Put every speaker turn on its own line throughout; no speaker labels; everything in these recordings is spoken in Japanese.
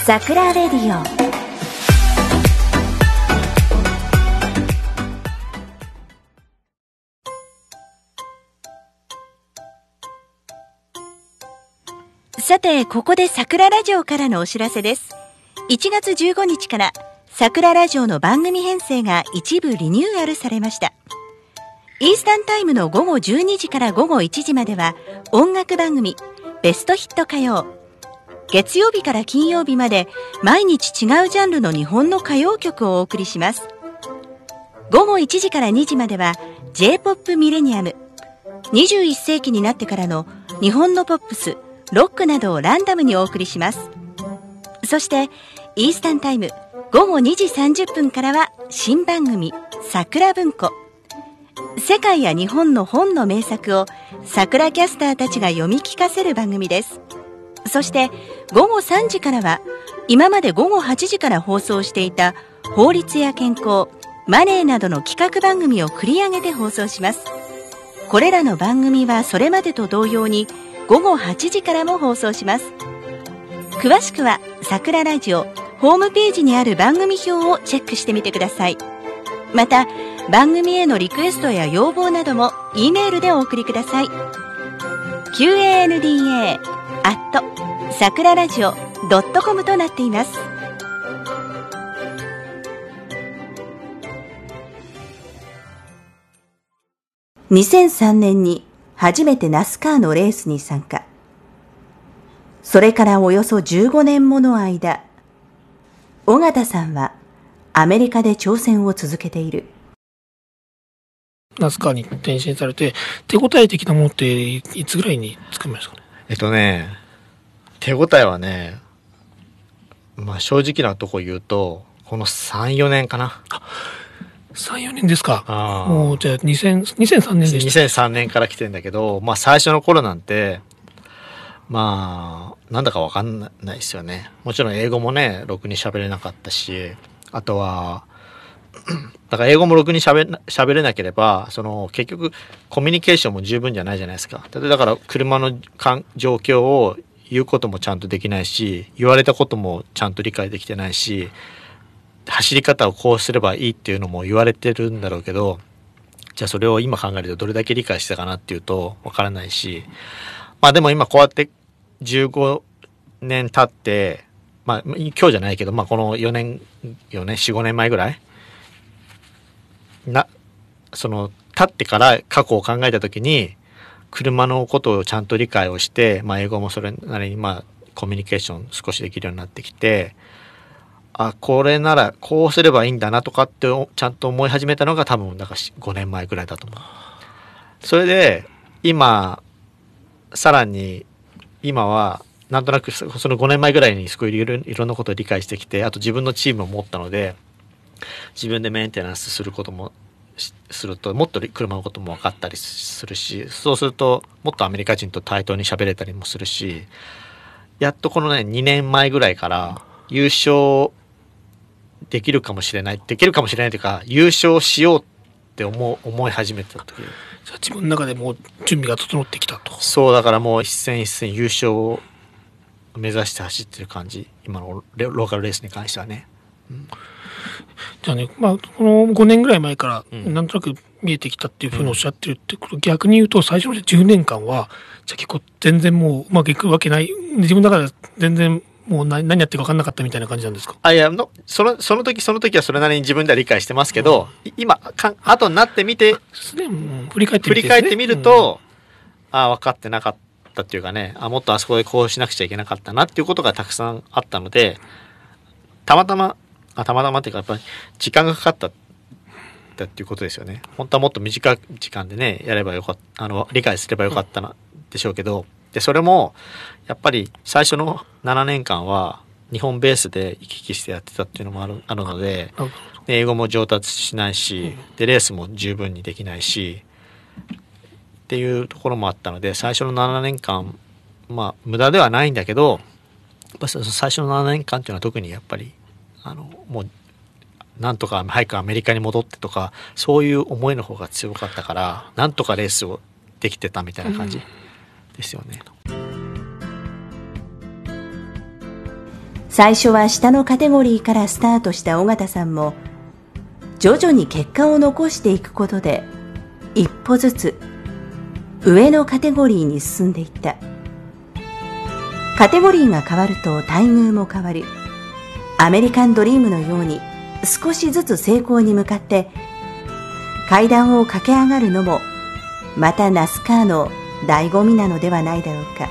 さくらレディオ。さて、ここでさくらラジオからのお知らせです。1月15日からさくらラジオの番組編成が一部リニューアルされました。イースタンタイムの午後12時から午後1時までは音楽番組ベストヒット歌謡、月曜日から金曜日まで毎日違うジャンルの日本の歌謡曲をお送りします。午後1時から2時までは J-POP ミレニアム、21世紀になってからの日本のポップス、ロックなどをランダムにお送りします。そしてイースタンタイム午後2時30分からは新番組さくら文庫、世界や日本の本の名作をさくらキャスターたちが読み聞かせる番組です。そして午後3時からは今まで午後8時から放送していた法律や健康、マネーなどの企画番組を繰り上げて放送します。これらの番組はそれまでと同様に午後8時からも放送します。詳しくはさくらラジオホームページにある番組表をチェックしてみてください。また番組へのリクエストや要望なども E メールでお送りください。QANDA@sakuraradio.com となっています。2003年に初めてナスカーのレースに参加。それからおよそ15年もの間、尾形さんはアメリカで挑戦を続けている。
ナスカーに転身されて、手応え的なものっていつぐらいにつくんですかね。
手応えはね、正直なとこ言うと、この3、4年かな。
3、4年ですか。もうじゃあ2003年でした。
2003年から来てんだけど、最初の頃なんて、なんだかわかんないですよね。もちろん英語もね、ろくに喋れなかったし、あとは、だから英語もろくに喋れなければ、結局コミュニケーションも十分じゃないじゃないですか。だから車の状況を言うこともちゃんとできないし、言われたこともちゃんと理解できてないし、走り方をこうすればいいっていうのも言われてるんだろうけど、じゃあそれを今考えるとどれだけ理解してたかなっていうとわからないし、でも今こうやって15年経って、今日じゃないけど、この4、5年前ぐらい経ってから過去を考えたときに、車のことをちゃんと理解をして、英語もそれなりにコミュニケーション少しできるようになってきて、これならこうすればいいんだなとかってちゃんと思い始めたのが多分5年前ぐらいだと思う。それでさらに今はなんとなくその5年前ぐらいにすごいいろんなことを理解してきて、あと自分のチームを持ったので、自分でメンテナンスすることもするともっと車のことも分かったりするし、そうするともっとアメリカ人と対等に喋れたりもするし、やっとこのね2年前ぐらいから優勝できるかもしれないというか、優勝しようって思い始めた時、
自分の中でもう準備が整ってきたと。
そうだからもう一戦一戦優勝を目指して走ってる感じ、今のローカルレースに関してはね。
じゃあね、この5年ぐらい前からなんとなく見えてきたっていうふうにおっしゃってるってこと、逆に言うと最初の10年間はじゃあ結構全然もううまくいくわけない、自分の中で全然もう何やってるか分かんなかったみたいな感じなんですか。
いやその時はそれなりに自分では理解してますけど、今後になってみて、
振り返ってみる
と、分かってなかったっていうかね、もっとあそこでこうしなくちゃいけなかったなっていうことがたくさんあったので、たまたまっていうかやっぱり時間がかかったっていうことですよね。本当はもっと短い時間でねやればよかった、理解すればよかったなでしょうけど、でそれもやっぱり最初の7年間は日本ベースで行き来してやってたっていうのもあるので、英語も上達しないし、でレースも十分にできないしっていうところもあったので、最初の7年間無駄ではないんだけど、やっぱ最初の7年間っていうのは特にやっぱりもうなんとか早くアメリカに戻ってとか、そういう思いの方が強かったから、なんとかレースをできてたみたいな感じですよね。
最初は下のカテゴリーからスタートした尾形さんも、徐々に結果を残していくことで一歩ずつ上のカテゴリーに進んでいった。カテゴリーが変わると待遇も変わり、アメリカンドリームのように少しずつ成功に向かって階段を駆け上がるのもまたナスカーの醍醐味なのではないだろうか。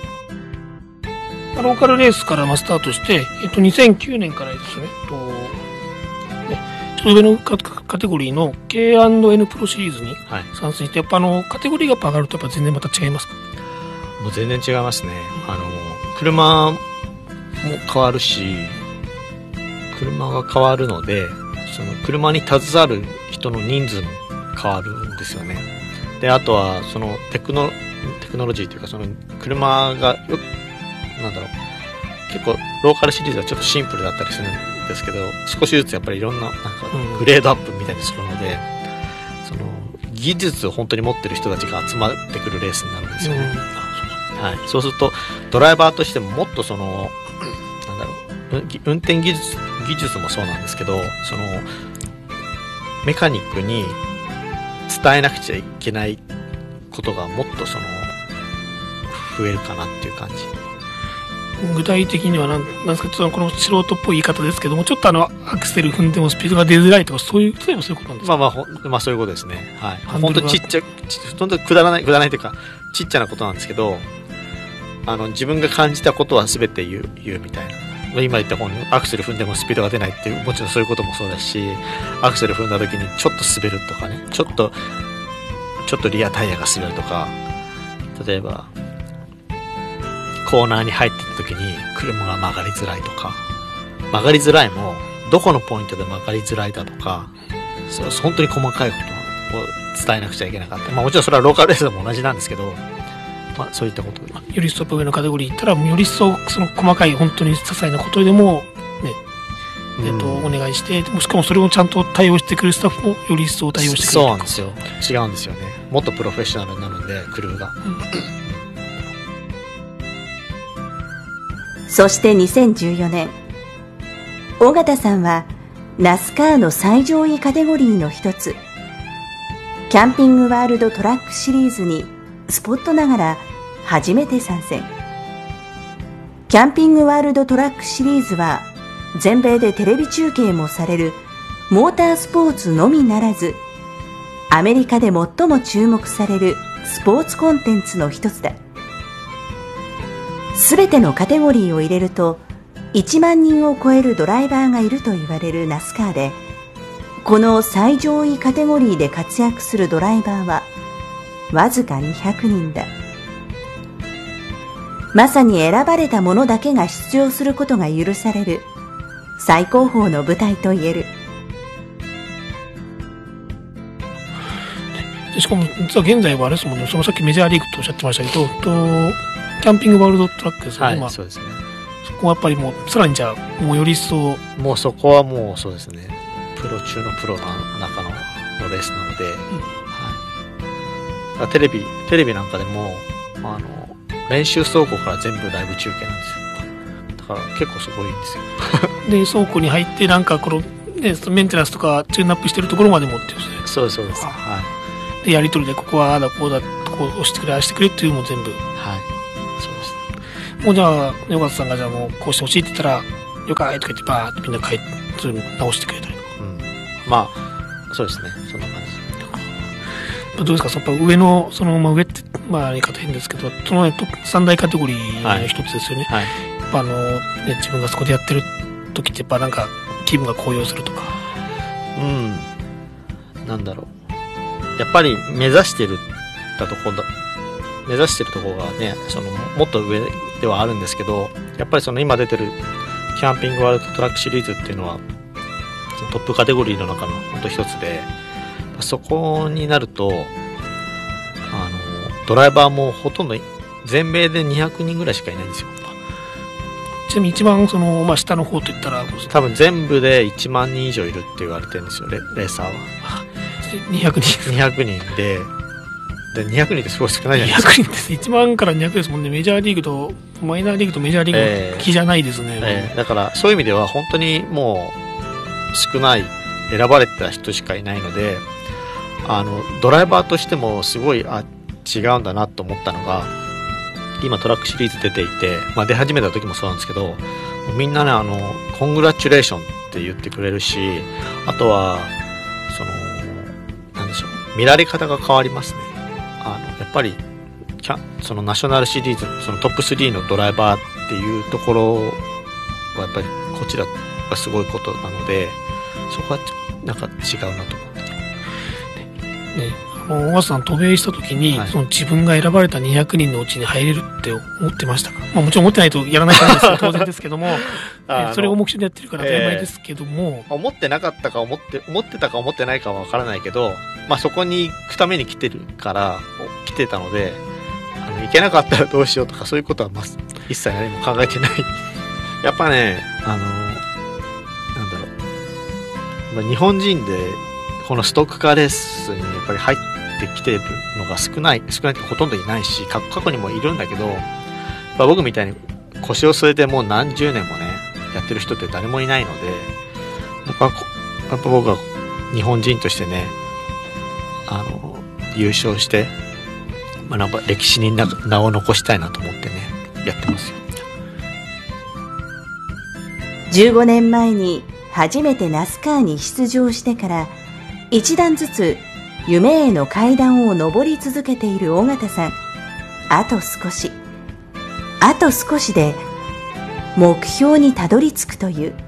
ローカルレースからスタートして、2009年からですね、ちょっと上のカテゴリーの K&N プロシリーズに参戦して、やっぱカテゴリーが上がるとやっぱ全然また違いますか？
もう全然違いますね。車も変わるし、車が変わるので、その車に携わる人の人数も変わるんですよね。で、あとはそのテクノロジーというか、その車が結構ローカルシリーズはちょっとシンプルだったりするんですけど、少しずつやっぱりいろんなグレードアップみたいにするので、その技術を本当に持ってる人たちが集まってくるレースになるんですよね。はい、そうするとドライバーとしてももっとその運転技術もそうなんですけど、そのメカニックに伝えなくちゃいけないことがもっとその増えるかなっていう感じ。
具体的にはなんですか、ちょっとこの素人っぽい言い方ですけども、ちょっとアクセル踏んでもスピードが出づらいとか、そういうことなんですか？
まあそういうことですね。はい。本当本当くだらないというか、ちっちゃなことなんですけど、自分が感じたことは全て言うみたいな。今言った本にアクセル踏んでもスピードが出ないっていう、もちろんそういうこともそうだし、アクセル踏んだ時にちょっと滑るとかね、ちょっとリアタイヤが滑るとか、例えばコーナーに入ってた時に車が曲がりづらいとか、曲がりづらいもどこのポイントで曲がりづらいだとか、本当に細かいことを伝えなくちゃいけなかった。もちろんそれはローカルレースでも同じなんですけど、そういったことで、
より一層上のカテゴリー行ったら、より一層その細かい本当に些細なことでもね、お願いして、しかもそれをちゃんと対応してくれるスタッフもより一層対応してくれる。
そうなんですよ。違うんですよね。もっとプロフェッショナルになるんで、クルーが。
そして2014年、尾形さんはナスカーの最上位カテゴリーの一つ、キャンピングワールドトラックシリーズにスポットながら初めて参戦。キャンピングワールドトラックシリーズは全米でテレビ中継もされるモータースポーツのみならず、アメリカで最も注目されるスポーツコンテンツの一つだ。すべてのカテゴリーを入れると1万人を超えるドライバーがいると言われるナスカーで、この最上位カテゴリーで活躍するドライバーはわずか200人だ。まさに選ばれた者だけが出場することが許される最高峰の舞台と言える。
しかも実は現在はあれですもんね、そのさっきメジャーリーグとおっしゃってましたけど、キャンピングワールドトラックですよね。
はい、そうですね。
そこはやっぱりもうさらにじゃあもうより一層、
もうそこはもうそうですね、プロ中のプロの中のレースなので、はい、テレビなんかでも練習走行から全部ライブ中継なんですよ。だから結構すごいんですよ。
で倉庫に入ってなんかこの、ね、メンテナンスとかチューンアップしてるところまで持ってるんですね。
そうですそうです。はい。
でやり取りでここはあだこうだこう押してくれああしてくれっていうのも全部。
はい。そうです。
もうじゃあ尾形さんがじゃあもうこうしてほしいって言ったら了解とか言ってバーってみんなそれ直してくれたりとか。
まあそうですね、そんな感じ。
どうですか、その上の上って言い方変ですけど、その三大カテゴリーの一つですよね。はい。やっぱ自分がそこでやってる時ってやっぱなんか気分が高揚するとか。
なんだろう。やっぱり目指してるところがね、もっと上ではあるんですけど、やっぱり今出てるキャンピングワールドトラックシリーズっていうのはトップカテゴリーの中の本当一つで、そこになるとドライバーもほとんど全米で200人ぐらいしかいないんですよ。
ちなみに一番下の方といったら
多分全部で1万人以上いるって言われてるんですよ、レーサーは。
200人
200人でで200人ってすごい少ないじゃないですか。
200人です。1万から200ですもんね。メジャーリーグとマイナーリーグとメジャーリーグの比じゃないですね。
だからそういう意味では本当にもう少ない選ばれた人しかいないので、ドライバーとしてもすごい違うんだなと思ったのが、今トラックシリーズ出ていて、出始めた時もそうなんですけど、みんなねコングラチュレーションって言ってくれるし、あとはなんでしょう、見られ方が変わりますね。やっぱりそのナショナルシリーズそのトップ3のドライバーっていうところはやっぱりこちらがすごいことなので、そこはなんか違うなと思って
ね。小笠さん渡米した時に、その自分が選ばれた200人のうちに入れるって思ってましたか？もちろん思ってないとやらないとです当然ですけどもそれを目標でやってるから当たり前ですけども、
思ってなかったか思ってたか思ってないかは分からないけど、そこに行くために来てたので、行けなかったらどうしようとかそういうことは一切何も考えてないやっぱね、なんだろう、日本人でこのストックカーレースにやっぱり入ってきてるのが少ないってほとんどいないし、過去にもいるんだけど、僕みたいに腰を据えてもう何十年もねやってる人って誰もいないので、やっぱ僕は日本人としてね優勝して、なんか歴史に名を残したいなと思ってねやってますよ。
15年前に初めてナスカーに出場してから一段ずつ夢への階段を上り続けている尾形さん。あと少しで目標にたどり着くという